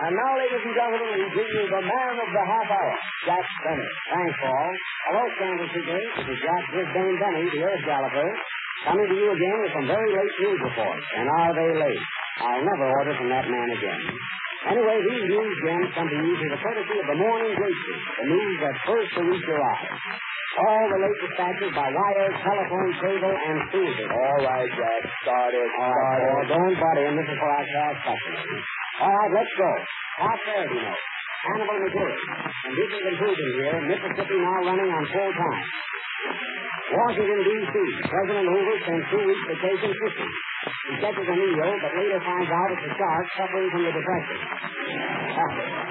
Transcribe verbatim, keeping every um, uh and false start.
And now, ladies and gentlemen, we bring you the man of the half hour, Jack Benny. Thanks, Paul. Hello, Kansas City. This is Jack Brisbane Benny, the Earth Galloper, coming to you again with some very late news reports. And are they late? I'll never order from that man again. Anyway, these news gems come to you through the courtesy of the Morning Grapefruit, the news that first to reach your eyes. All the late dispatches by wire, telephone, cable, and steamship. All right, Jack. Start it. All right, Paul. Don't butt in. This is for our class customers. All right, let's go. Hot Saturday note. Hannibal, Missouri. And this is improving here. Mississippi now running on full time. Washington, D C President Hoover spends two weeks vacation fishing. He catches an eel, but later finds out it's a shark suffering from the depression.